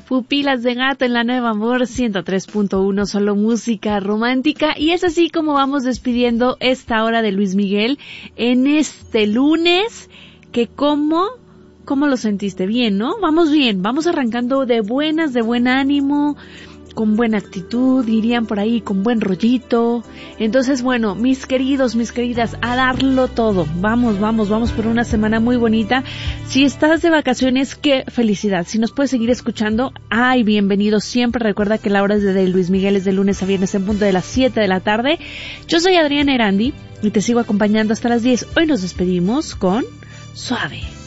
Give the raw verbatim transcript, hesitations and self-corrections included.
Pupilas de Gato en la Nueva Amor ciento tres punto uno, solo música romántica. Y es así como vamos despidiendo esta hora de Luis Miguel en este lunes, que como, ¿cómo lo sentiste? Bien, ¿no? Vamos bien, vamos arrancando de buenas, de buen ánimo, con buena actitud, dirían por ahí, con buen rollito. Entonces, bueno, mis queridos, mis queridas, a darlo todo. Vamos, vamos, vamos por una semana muy bonita. Si estás de vacaciones, qué felicidad. Si nos puedes seguir escuchando, ay, bienvenido siempre. Recuerda que la hora de Luis Miguel es de lunes a viernes en punto de las siete de la tarde. Yo soy Adriana Erandi y te sigo acompañando hasta las diez. Hoy nos despedimos con Suave.